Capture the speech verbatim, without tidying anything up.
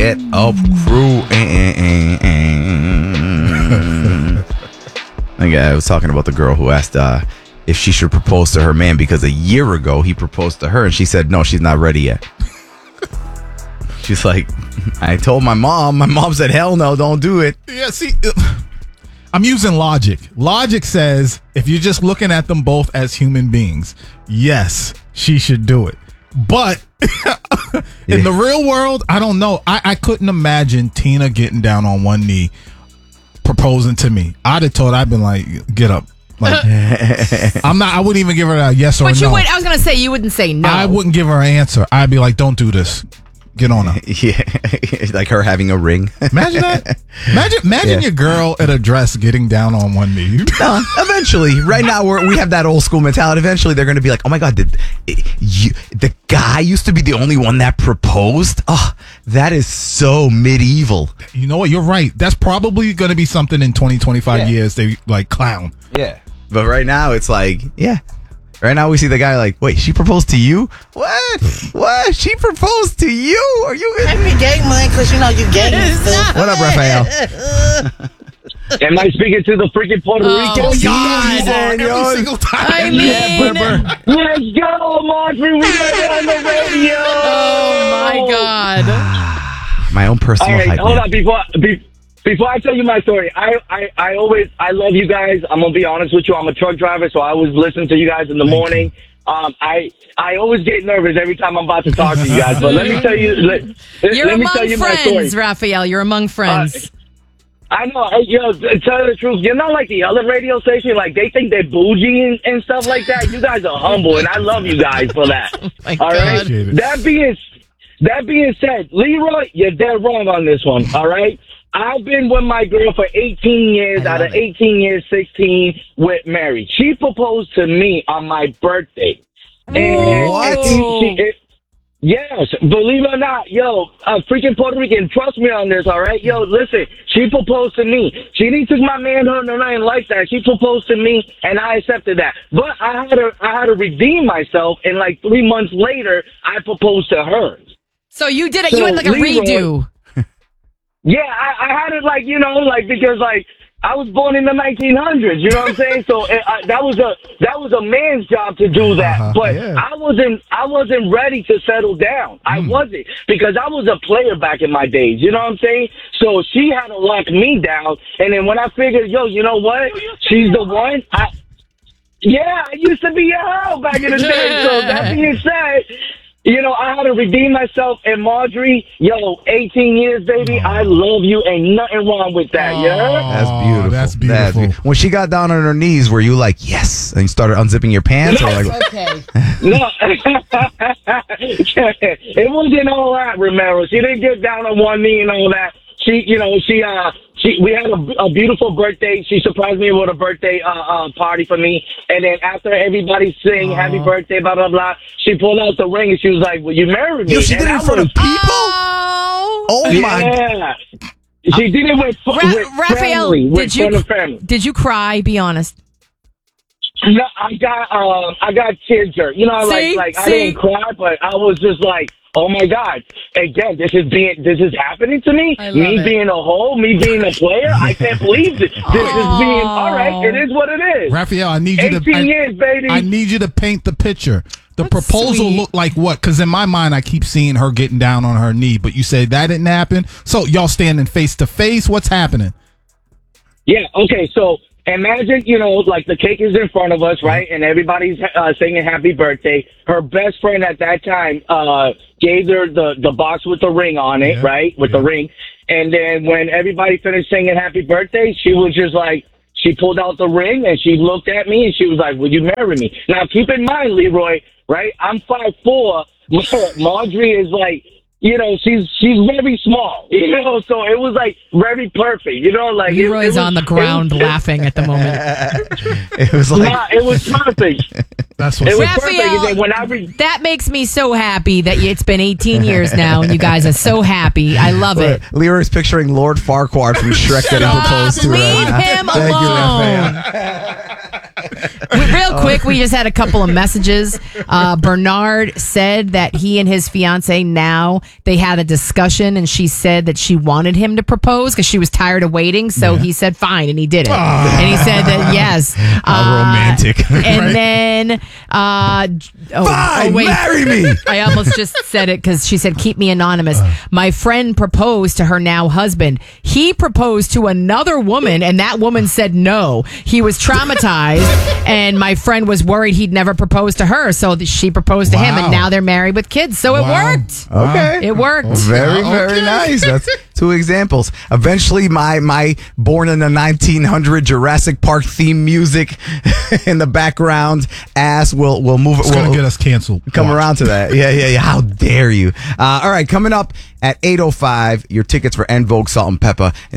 Get Up Crew. Okay, I was talking about the girl who asked uh, if she should propose to her man because a year ago he proposed to her and she said no, she's not ready yet. She's like, I told my mom. My mom said, hell no, don't do it. Yeah, see, I'm using logic. Logic says if you're just looking at them both as human beings, yes, she should do it. But in the real world, I don't know. I, I couldn't imagine Tina getting down on one knee proposing to me. I'd have told I'd been like, get up. Like, I'm not. I wouldn't even give her a yes or but no. You would, I was gonna say you wouldn't say no. I wouldn't give her an answer. I'd be like, don't do this. Get on her. Yeah, like her having a ring. Imagine that. Imagine, imagine yeah. your girl at a dress getting down on one knee. No, eventually, right now we're, we have that old school mentality. Eventually, they're going to be like, "Oh my God, did you, the guy used to be the only one that proposed?" Oh, that is so medieval. You know what? You're right. That's probably going to be something in twenty, twenty-five yeah. years. They like clown. Yeah, but right now it's like, yeah. Right now we see the guy like, wait, she proposed to you? What? What? She proposed to you? Are you gonna... Let me gay, man, because you know you gay. What up, Raphael? Am I speaking to the freaking Puerto oh, Rican? Oh, God. Every yo. single time. I mean... Yeah, let's go, Marjorie. We got it on the radio. Oh, my God. My own personal All right, hype hold man. on. Before... Be, Before I tell you my story, I, I, I always, I love you guys. I'm going to be honest with you. I'm a truck driver, so I always listen to you guys in the Thank morning. Um, I, I always get nervous every time I'm about to talk to you guys. But let me tell you, let, You're let me among tell you my story. friends, Raphael. You're among friends. Uh, I know. Hey, you know, to tell you the truth, you're not like the other radio station. Like, they think they're bougie and, and stuff like that. You guys are humble, and I love you guys for that. Oh my all right? God. That being, that being said, Leroy, you're dead wrong on this one, all right? I've been with my girl for eighteen years. Out of eighteen years, sixteen with Mary. She proposed to me on my birthday. And What? She, she, it, yes, believe it or not, yo, uh, freaking Puerto Rican, trust me on this, all right? Yo, listen, she proposed to me. She didn't take my manhood or nothing like that. She proposed to me, and I accepted that. But I had to, I had to redeem myself, and like three months later, I proposed to her. So you did it. So, you had like a Leroy, redo. Yeah, I, I had it like, you know, like, because like, I was born in the nineteen hundreds, you know what I'm saying? So it, I, that was a that was a man's job to do that. Uh-huh, but yeah. I wasn't I wasn't ready to settle down. I Mm. wasn't, because I was a player back in my days, you know what I'm saying? So she had to lock me down, and then when I figured, yo, you know what? She's the one. I yeah, I used to be a hoe back in the day. So that being said, you know, I had to redeem myself. And Marjorie, yo, eighteen years, baby, I love you. Ain't nothing wrong with that, Aww. yeah? That's beautiful. That's beautiful. beautiful. When she got down on her knees, were you like, yes? And you started unzipping your pants? Or like, Okay. No, it wasn't all that, Romero. She didn't get down on one knee and all that. She, you know, she, uh, she, we had a, a beautiful birthday. She surprised me with a birthday, uh, uh, party for me. And then after everybody sang happy birthday, blah, blah, blah, she pulled out the ring and she was like, will you marry me? yo, she did And it in I front of was- people? Oh. Oh, my. Yeah. She did it with, Ra- with Raphael, family, with did you friend and family. did you cry? Be honest. No, I got, uh, I got tear jerk. You know, See? like, like I See? didn't cry, but I was just like, oh my God! Again, this is being, this is happening to me. I love Me it. being a hoe, me being a player. I can't believe this. This is being all right. It is what it is. Raphael, I need you to. Eighteen I, years, baby. I need you to paint the picture. The That's proposal sweet. looked like what? Because in my mind, I keep seeing her getting down on her knee, but you say that didn't happen. So y'all standing face to face. What's happening? Yeah. Okay. So imagine, you know, like the cake is in front of us, right? And everybody's uh, singing happy birthday. Her best friend at that time uh, gave her the, the box with the ring on it, Yeah, right? With yeah. the ring. And then when everybody finished singing happy birthday, she was just like, she pulled out the ring and she looked at me and she was like, will you marry me? Now, keep in mind, Leroy, right? I'm five four. Marjorie is like, you know, she's she's very small, you know, so it was like very perfect, you know, like it- Leroy's it was- on the it ground was- laughing at the moment. It was like, Nah, it was perfect. That's It what's was up. perfect. And then when I re- That makes me so happy that it's been eighteen years now and you guys are so happy. I love it. Leroy's picturing Lord Farquaad from Shrek getting up. proposed to Leave right now. him Thank you, alone. Raphael. We- Real quick, we just had a couple of messages. Uh, Bernard said that he and his fiance now they had a discussion, and she said that she wanted him to propose because she was tired of waiting. So he said fine, and he did it. And he said that yes, How Uh, romantic. And then, uh, oh, Fine, oh, wait. marry me. I almost just said it because she said, keep me anonymous. My friend proposed to her now husband. He proposed to another woman, and that woman said no. He was traumatized, and my friend was worried he'd never propose to her. So th- she proposed to him, Wow. and now they're married with kids. So it Wow. worked. Okay. It worked. Very, very Okay. nice. That's two examples. Eventually, my my born in the nineteen hundred Jurassic Park theme music in the background ass will will move. It's will gonna get us canceled. come Watch. around to that. Yeah, yeah, yeah. How dare you? Uh, all right, coming up at eight oh five, your tickets for En Vogue Salt and Pepper.